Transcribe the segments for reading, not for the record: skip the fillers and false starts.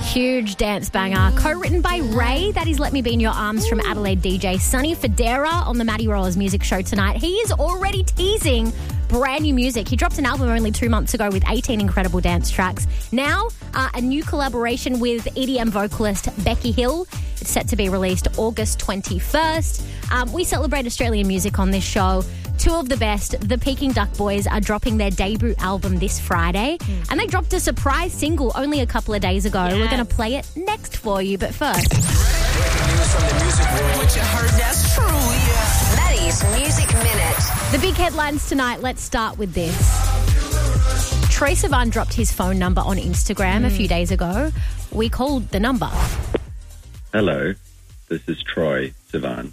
Huge dance banger. Co-written by Ray. That is Let Me Be in Your Arms from Adelaide DJ Sonny Fodera on the Maddie Rollers Music Show tonight. He is already teasing brand new music. He dropped an album only 2 months ago with 18 incredible dance tracks. Now, a new collaboration with EDM vocalist Becky Hill. It's set to be released August 21st. We celebrate Australian music on this show. Two of the best, the Peking Duck Boys, are dropping their debut album this Friday. And they dropped a surprise single only a couple of days ago. Yes. We're going to play it next for you. But first, What you heard, that's true, yeah. Maddie's Music Minute. the big headlines tonight. Let's start with this. Troye Sivan dropped his phone number on Instagram a few days ago. We called the number. Hello, this is Troye Sivan.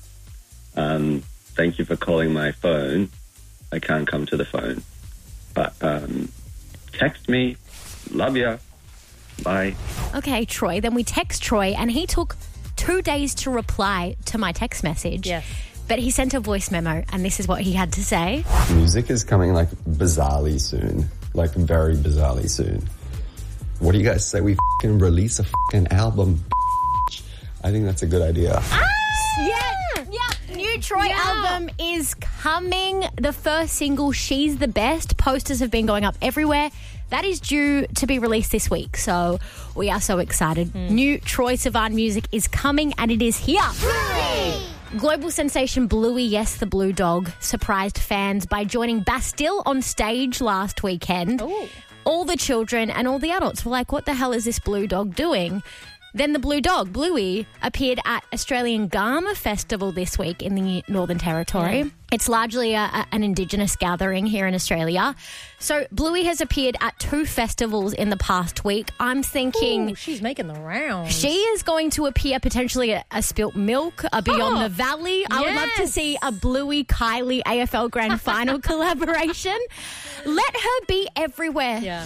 Thank you for calling my phone. I can't come to the phone. But text me. Love ya. Bye. Okay, Troy. Then we text Troy, and he took 2 days to reply to my text message. Yes. But he sent a voice memo, and this is what he had to say. Music is coming like bizarrely soon. Like very bizarrely soon. What do you guys say we f***ing release a f***ing album? I think that's a good idea. Yeah. New Troy album is coming. The first single, She's the Best. Posters have been going up everywhere. That is due to be released this week, so we are so excited. New Troye Sivan music is coming, and it is here. Global sensation Bluey, yes, the Blue Dog, surprised fans by joining Bastille on stage last weekend. Ooh. All the children and all the adults were like, what the hell is this Blue Dog doing? Then the Blue Dog, Bluey, appeared at Australian Garma Festival this week in the Northern Territory. It's largely an Indigenous gathering here in Australia. So Bluey has appeared at 2 festivals in the past week. I'm thinking... Ooh, she's making the rounds. She is going to appear potentially at a Spilt Milk, a Beyond the Valley. I would love to see a Bluey-Kylie AFL Grand Final collaboration. Let her be everywhere. Yeah.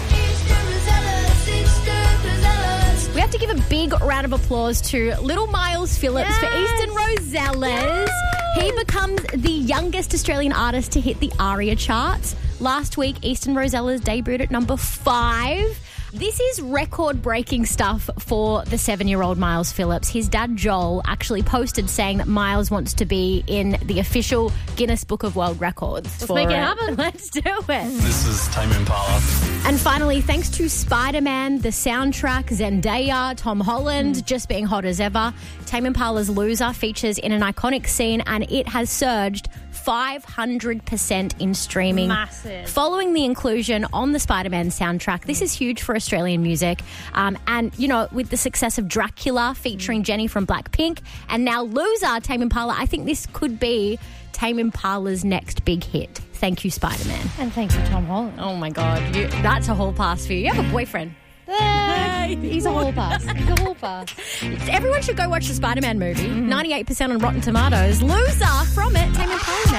We have to give a big round of applause to little Miles Phillips for Eastern Rosellas. He becomes the youngest Australian artist to hit the ARIA charts. Last week, Eastern Rosellas debuted at number 5. This is record-breaking stuff for the 7-year-old Miles Phillips. His dad, Joel, actually posted saying that Miles wants to be in the official Guinness Book of World Records. Let's make it happen. Let's do it. This is Tame Impala. And finally, thanks to Spider-Man, the soundtrack, Zendaya, Tom Holland, just being hot as ever, Tame Impala's Loser features in an iconic scene, and it has surged 500% in streaming. Massive. Following the inclusion on the Spider-Man soundtrack. This is huge for Australian music. And, you know, with the success of Dracula featuring Jenny from Blackpink, and now Loser, Tame Impala, I think this could be Tame Impala's next big hit. Thank you, Spider-Man. And thank you, Tom Holland. Oh, my God. That's a whole pass for you. You have a boyfriend. He's a whole pass. He's a whole pass. Everyone should go watch the Spider-Man movie. 98% on Rotten Tomatoes. Loser from it, Tame Impala now.